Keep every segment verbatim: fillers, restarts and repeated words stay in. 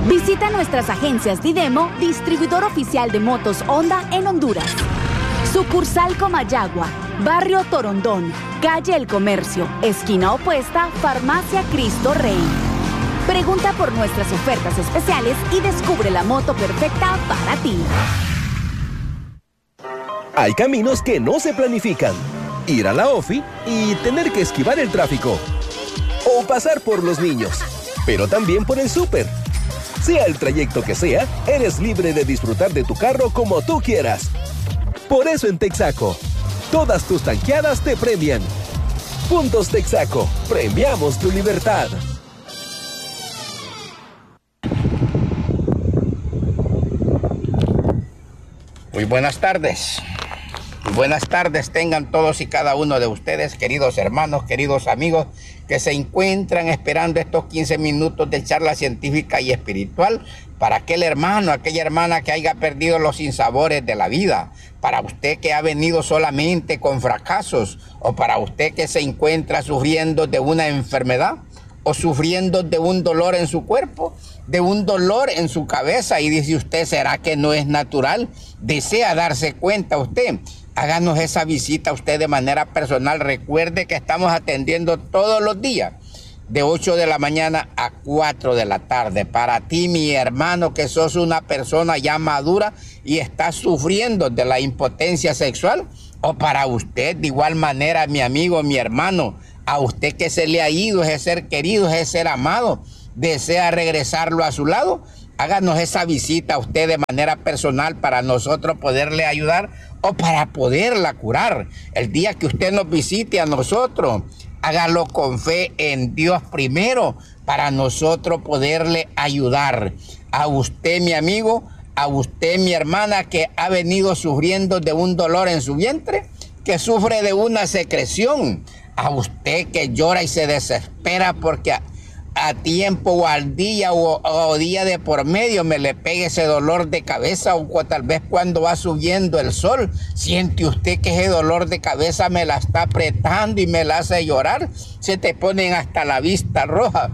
Visita nuestras agencias Didemo, distribuidor oficial de motos Honda en Honduras. Sucursal Comayagua, Barrio Torondón, Calle El Comercio, esquina opuesta, Farmacia Cristo Rey. Pregunta por nuestras ofertas especiales y descubre la moto perfecta para ti. Hay caminos que no se planifican. Ir a la OFI y tener que esquivar el tráfico. O pasar por los niños, pero también por el súper. Sea el trayecto que sea, eres libre de disfrutar de tu carro como tú quieras. Por eso en Texaco, todas tus tanqueadas te premian. Puntos Texaco, premiamos tu libertad. Muy buenas tardes. Buenas tardes tengan todos y cada uno de ustedes, queridos hermanos, queridos amigos, que se encuentran esperando estos quince minutos de charla científica y espiritual para aquel hermano, aquella hermana que haya perdido los sinsabores de la vida, para usted que ha venido solamente con fracasos, o para usted que se encuentra sufriendo de una enfermedad, o sufriendo de un dolor en su cuerpo, de un dolor en su cabeza, y dice usted, ¿será que no es natural? Desea darse cuenta usted. Háganos esa visita usted de manera personal. Recuerde que estamos atendiendo todos los días de ocho de la mañana a cuatro de la tarde. Para ti, mi hermano, que sos una persona ya madura y estás sufriendo de la impotencia sexual, o para usted de igual manera, mi amigo, mi hermano, a usted que se le ha ido ese ser querido, ese ser amado, desea regresarlo a su lado, háganos esa visita a usted de manera personal para nosotros poderle ayudar o para poderla curar. El día que usted nos visite a nosotros, hágalo con fe en Dios primero para nosotros poderle ayudar. A usted, mi amigo, a usted, mi hermana, que ha venido sufriendo de un dolor en su vientre, que sufre de una secreción, a usted que llora y se desespera porque a, a tiempo o al día o, o día de por medio me le pegue ese dolor de cabeza, o, o tal vez cuando va subiendo el sol, siente usted que ese dolor de cabeza me la está apretando y me la hace llorar, se te ponen hasta la vista roja.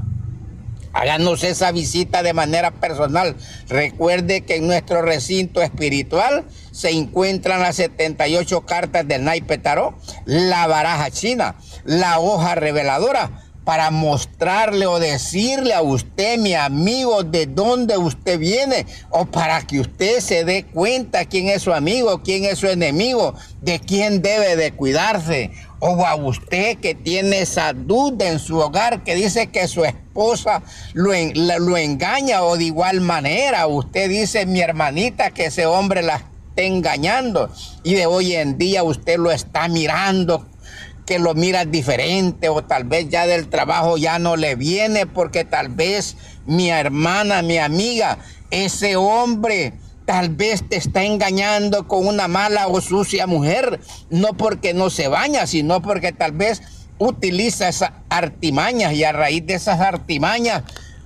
Háganos esa visita de manera personal. Recuerde que en nuestro recinto espiritual se encuentran las setenta y ocho cartas del naipe tarot, la baraja china, la hoja reveladora, para mostrarle o decirle a usted, mi amigo, de dónde usted viene, o para que usted se dé cuenta quién es su amigo, quién es su enemigo, de quién debe de cuidarse. O a usted que tiene esa duda en su hogar, que dice que su esposa lo, en, lo engaña, o de igual manera usted dice, mi hermanita, que ese hombre la está engañando, y de hoy en día usted lo está mirando, que lo mira diferente, o tal vez ya del trabajo ya no le viene, porque tal vez, mi hermana, mi amiga, ese hombre tal vez te está engañando con una mala o sucia mujer, no porque no se baña, sino porque tal vez utiliza esas artimañas, y a raíz de esas artimañas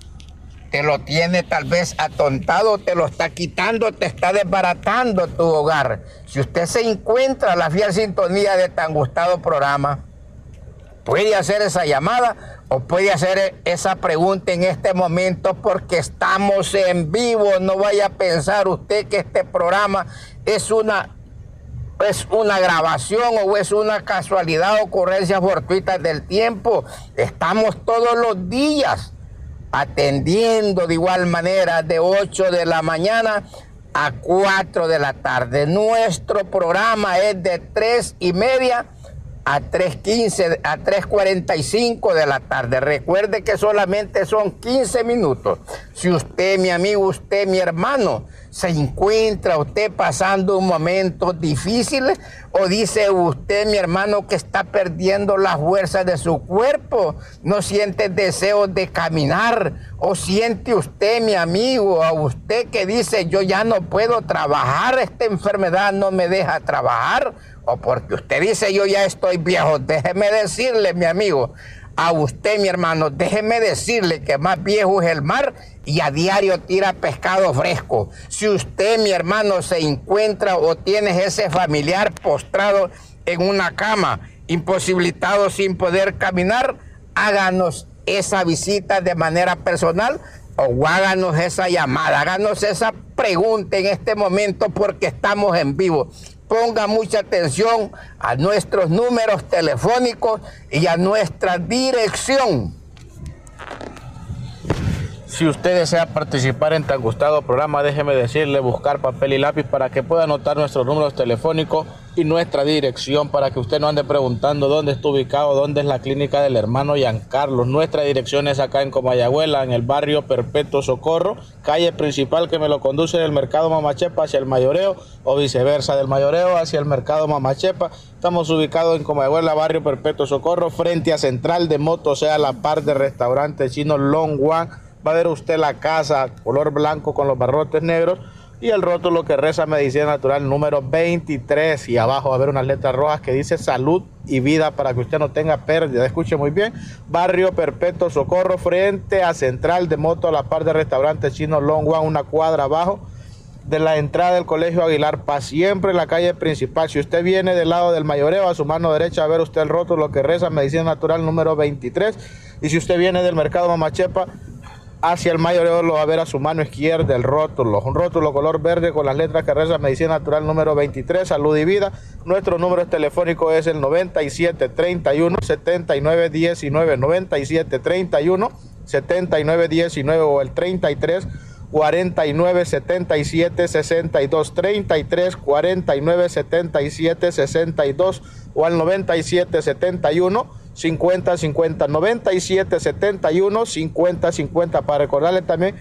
te lo tiene tal vez atontado, te lo está quitando, te está desbaratando tu hogar. Si usted se encuentra a la fiel sintonía de tan gustado programa, puede hacer esa llamada o puede hacer esa pregunta en este momento, porque estamos en vivo. No vaya a pensar usted que este programa es una, es una grabación o es una casualidad, ocurrencias fortuitas del tiempo. Estamos todos los días atendiendo de igual manera de ocho de la mañana a cuatro de la tarde. Nuestro programa es de tres y media a tres quince, a tres cuarenta y cinco de la tarde. Recuerde que solamente son quince minutos. Si usted, mi amigo, usted, mi hermano, se encuentra usted pasando un momento difícil, o dice usted, mi hermano, que está perdiendo las fuerzas de su cuerpo, no siente deseo de caminar, o siente usted, mi amigo, a usted que dice, yo ya no puedo trabajar, esta enfermedad no me deja trabajar, o porque usted dice, yo ya estoy viejo. Déjeme decirle, mi amigo, a usted, mi hermano, déjeme decirle que más viejo es el mar y a diario tira pescado fresco. Si usted, mi hermano, se encuentra o tiene ese familiar postrado en una cama, imposibilitado sin poder caminar, háganos esa visita de manera personal o háganos esa llamada, háganos esa pregunta en este momento porque estamos en vivo. Ponga mucha atención a nuestros números telefónicos y a nuestra dirección. Si usted desea participar en tan gustado programa, déjeme decirle buscar papel y lápiz para que pueda anotar nuestros números telefónicos y nuestra dirección para que usted no ande preguntando dónde está ubicado, dónde es la clínica del hermano Giancarlo. Nuestra dirección es acá en Comayagüela, en el barrio Perpetuo Socorro, calle principal que me lo conduce del mercado Mamachepa hacia el Mayoreo o viceversa, del Mayoreo hacia el mercado Mamachepa. Estamos ubicados en Comayagüela, barrio Perpetuo Socorro, frente a Central de Motos, o sea, a la par del restaurante chino Long One. Va a ver usted la casa color blanco con los barrotes negros y el rótulo que reza Medicina Natural número veintitrés, y abajo va a haber unas letras rojas que dice salud y vida para que usted no tenga pérdida. Escuche muy bien, barrio Perpetuo Socorro, frente a Central de Moto, a la par del restaurante chino Long One, una cuadra abajo de la entrada del Colegio Aguilar Paz, siempre en la calle principal. Si usted viene del lado del Mayoreo, a su mano derecha va a ver usted el rótulo que reza Medicina Natural número veintitrés, y si usted viene del mercado Mamachepa hacia el Mayoreo, lo va a ver a su mano izquierda el rótulo, un rótulo color verde con las letras que reza Medicina Natural número veintitrés, salud y vida. Nuestro número telefónico es el noventa y siete, treinta y uno, setenta y nueve, diecinueve, noventa y siete, treinta y uno, setenta y nueve, diecinueve, o el treinta y tres, cuarenta y nueve, setenta y siete, sesenta y dos, treinta y tres, cuarenta y nueve, setenta y siete, sesenta y dos, o al noventa y siete, setenta y uno, cincuenta, cincuenta, noventa y siete, setenta y uno, cincuenta, cincuenta. Para recordarle también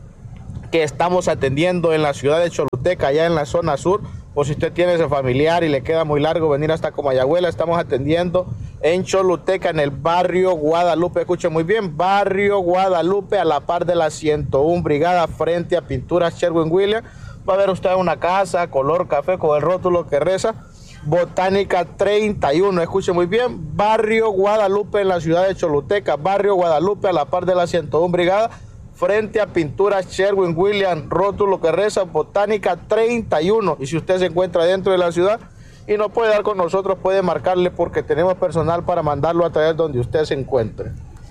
que estamos atendiendo en la ciudad de Choluteca, allá en la zona sur, o si usted tiene ese familiar y le queda muy largo venir hasta Comayagüela, estamos atendiendo en Choluteca, en el barrio Guadalupe. Escuche muy bien, barrio Guadalupe, a la par de la ciento uno Brigada, frente a Pinturas Sherwin-Williams. Va a ver usted una casa color café con el rótulo que reza Botánica treinta y uno. Escuche muy bien, barrio Guadalupe, en la ciudad de Choluteca, barrio Guadalupe, a la par de la ciento uno Brigada, frente a Pinturas Sherwin-Williams, rótulo que reza Botánica treinta y uno. Y si usted se encuentra dentro de la ciudad y no puede dar con nosotros, puede marcarle porque tenemos personal para mandarlo a traer donde usted se encuentre.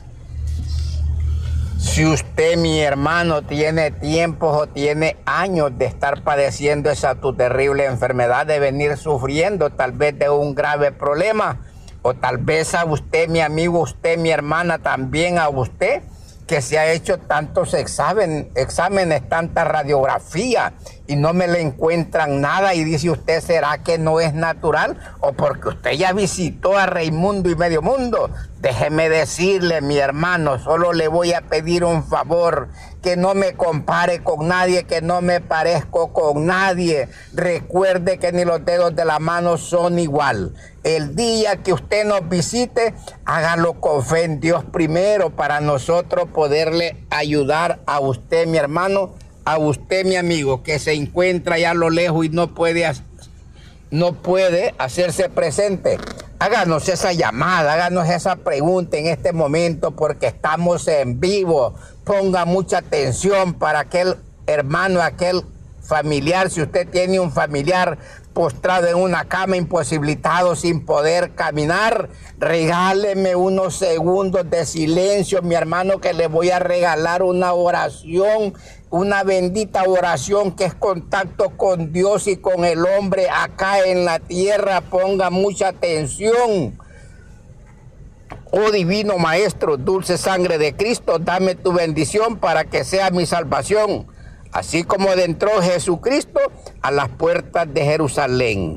Si usted, mi hermano, tiene tiempos o tiene años de estar padeciendo esa tu terrible enfermedad, de venir sufriendo tal vez de un grave problema, o tal vez a usted, mi amigo, usted, mi hermana, también a usted, que se ha hecho tantos examen, exámenes, tanta radiografía y no me le encuentran nada, y dice usted, ¿será que no es natural? O porque usted ya visitó a Raimundo y Medio Mundo. Déjeme decirle, mi hermano, solo le voy a pedir un favor, que no me compare con nadie, que no me parezco con nadie. Recuerde que ni los dedos de la mano son igual. El día que usted nos visite, hágalo con fe en Dios primero, para nosotros poderle ayudar a usted, mi hermano, a usted, mi amigo, que se encuentra allá a lo lejos y no puede, no puede hacerse presente. Háganos esa llamada, háganos esa pregunta en este momento porque estamos en vivo. Ponga mucha atención para aquel hermano, aquel familiar, si usted tiene un familiar postrado en una cama, imposibilitado, sin poder caminar, regáleme unos segundos de silencio, mi hermano, que le voy a regalar una oración, una bendita oración que es contacto con Dios y con el hombre acá en la tierra. Ponga mucha atención. Oh divino Maestro, dulce sangre de Cristo, dame tu bendición para que sea mi salvación, así como adentró Jesucristo a las puertas de Jerusalén.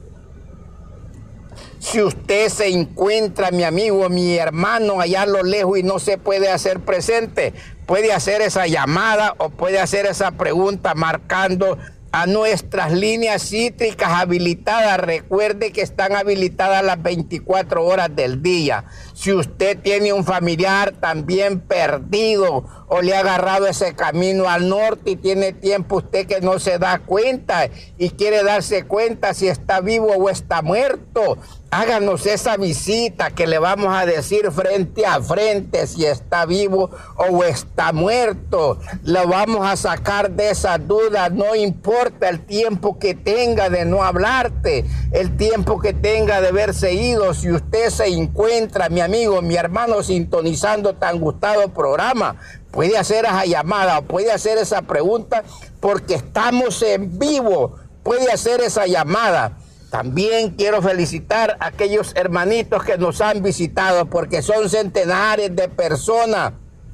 Si usted se encuentra, mi amigo, mi hermano, allá a lo lejos y no se puede hacer presente, puede hacer esa llamada o puede hacer esa pregunta marcando a nuestras líneas cítricas habilitadas. Recuerde que están habilitadas las veinticuatro horas del día. Si usted tiene un familiar también perdido o le ha agarrado ese camino al norte y tiene tiempo usted que no se da cuenta y quiere darse cuenta si está vivo o está muerto, Háganos esa visita que le vamos a decir frente a frente si está vivo o está muerto. Lo vamos a sacar de esa duda, no importa el tiempo que tenga de no hablarte, el tiempo que tenga de haberse ido. Si usted se encuentra, mi amigo, mi hermano, sintonizando tan gustado programa, puede hacer esa llamada, puede hacer esa pregunta, porque estamos en vivo, puede hacer esa llamada. También quiero felicitar a aquellos hermanitos que nos han visitado, porque son centenares de personas.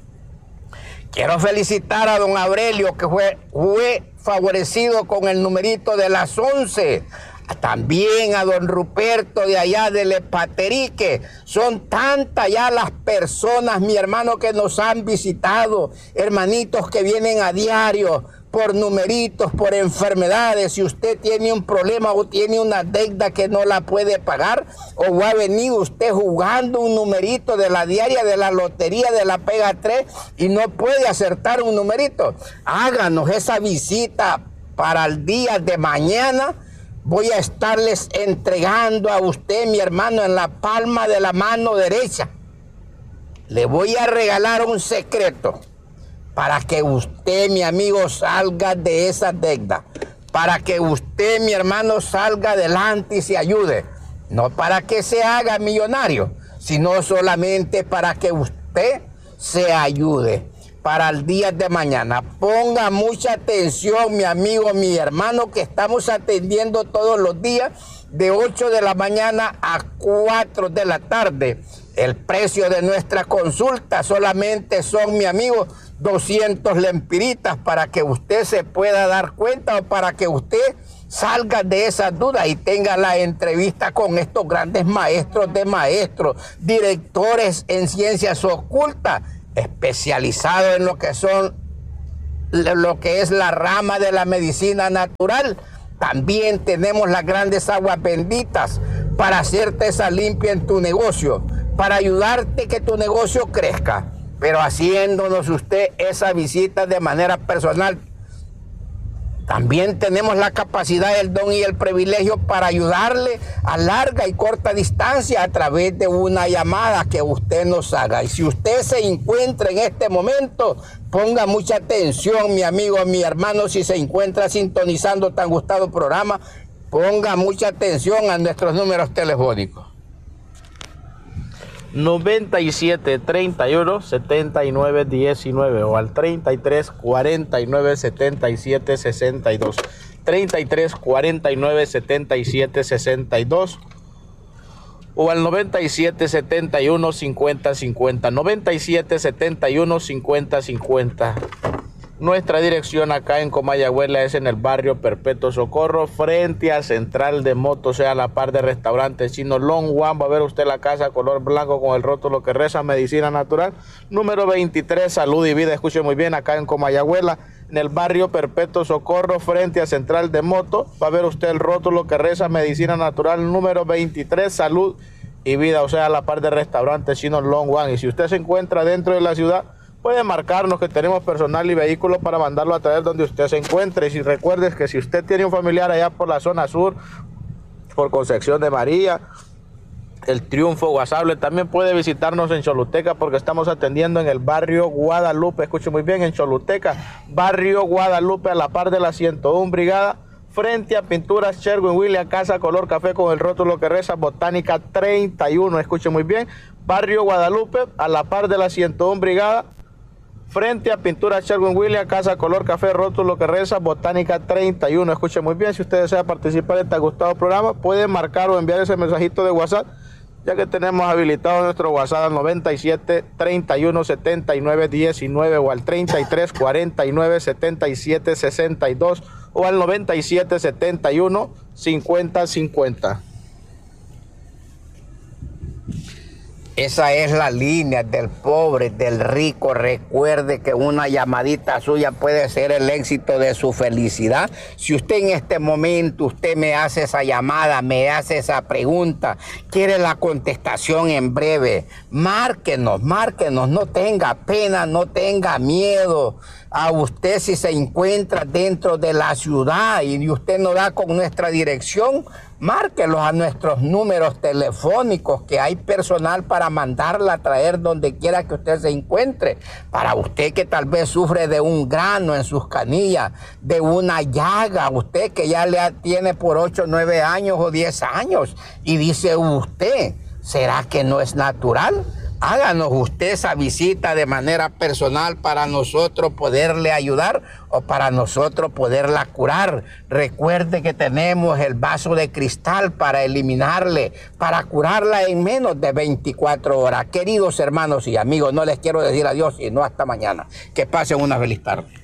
Quiero felicitar a don Aurelio, que fue, fue favorecido con el numerito de las once. También a don Ruperto de allá de Lepaterique. Son tantas ya las personas, mi hermano, que nos han visitado. Hermanitos que vienen a diario por numeritos, por enfermedades. Si usted tiene un problema o tiene una deuda que no la puede pagar, o va a venir usted jugando un numerito de la diaria, de la lotería, de la Pega tres, y no puede acertar un numerito, háganos esa visita para el día de mañana. Voy a estarles entregando a usted, mi hermano, en la palma de la mano derecha. Le voy a regalar un secreto para que usted, mi amigo, salga de esa deuda. Para que usted, mi hermano, salga adelante y se ayude. No para que se haga millonario, sino solamente para que usted se ayude. Para el día de mañana, ponga mucha atención, mi amigo, mi hermano, que estamos atendiendo todos los días de ocho de la mañana a cuatro de la tarde. El precio de nuestra consulta solamente son, mi amigo, doscientos lempiritas, para que usted se pueda dar cuenta, o para que usted salga de esas dudas y tenga la entrevista con estos grandes maestros de maestros, directores en ciencias ocultas, especializado en lo que son, lo que es la rama de la medicina natural. También tenemos las grandes aguas benditas para hacerte esa limpia en tu negocio, para ayudarte que tu negocio crezca, pero haciéndonos usted esa visita de manera personal. También tenemos la capacidad, el don y el privilegio para ayudarle a larga y corta distancia a través de una llamada que usted nos haga. Y si usted se encuentra en este momento, ponga mucha atención, mi amigo, mi hermano, si se encuentra sintonizando tan gustado programa, ponga mucha atención a nuestros números telefónicos. noventa y siete, treinta y uno, setenta y nueve, diecinueve o al treinta y tres, cuarenta y nueve, setenta y siete, sesenta y dos. treinta y tres, cuarenta y nueve, setenta y siete, sesenta y dos o al noventa y siete, setenta y uno, cincuenta, cincuenta. noventa y siete, setenta y uno, cincuenta, cincuenta. Nuestra dirección acá en Comayagüela es en el barrio Perpetuo Socorro, frente a Central de Motos, o sea, a la par de restaurante chino Long One. Va a ver usted la casa color blanco con el rótulo que reza Medicina Natural. Número veintitrés, Salud y Vida. Escuche muy bien, acá en Comayagüela, en el barrio Perpetuo Socorro, frente a Central de Motos. Va a ver usted el rótulo que reza Medicina Natural. Número veintitrés, Salud y Vida, o sea, a la par de restaurante chino Long One. Y si usted se encuentra dentro de la ciudad, puede marcarnos, que tenemos personal y vehículos para mandarlo a traer donde usted se encuentre. Y si recuerdes que si usted tiene un familiar allá por la zona sur, por Concepción de María, El Triunfo, Guasable, también puede visitarnos en Choluteca, porque estamos atendiendo en el barrio Guadalupe. Escuche muy bien, en Choluteca, barrio Guadalupe, a la par de la ciento uno Brigada, frente a Pinturas Sherwin Williams, casa color café con el rótulo que reza Botánica treinta y uno. Escuche muy bien, barrio Guadalupe, a la par de la ciento uno Brigada, frente a Pintura Sherwin Williams, casa color café, rótulo que reza Botánica treinta y uno. Escuche muy bien, si usted desea participar en este gustado programa, puede marcar o enviar ese mensajito de WhatsApp, ya que tenemos habilitado nuestro WhatsApp al noventa y siete, treinta y uno, setenta y nueve, diecinueve o al treinta y tres, cuarenta y nueve, setenta y siete, sesenta y dos o al noventa y siete, setenta y uno, cincuenta, cincuenta. Esa es la línea del pobre, del rico. Recuerde que una llamadita suya puede ser el éxito de su felicidad. Si usted en este momento, usted me hace esa llamada, me hace esa pregunta, quiere la contestación en breve, márquenos, márquenos, no tenga pena, no tenga miedo. A usted, si se encuentra dentro de la ciudad y usted no da con nuestra dirección, márquelos a nuestros números telefónicos, que hay personal para mandarla a traer donde quiera que usted se encuentre. Para usted que tal vez sufre de un grano en sus canillas, de una llaga, usted que ya le tiene por ocho, nueve años o diez años, y dice usted, ¿será que no es natural? Háganos usted esa visita de manera personal para nosotros poderle ayudar o para nosotros poderla curar. Recuerde que tenemos el vaso de cristal para eliminarle, para curarla en menos de veinticuatro horas. Queridos hermanos y amigos, no les quiero decir adiós, sino hasta mañana. Que pasen una feliz tarde.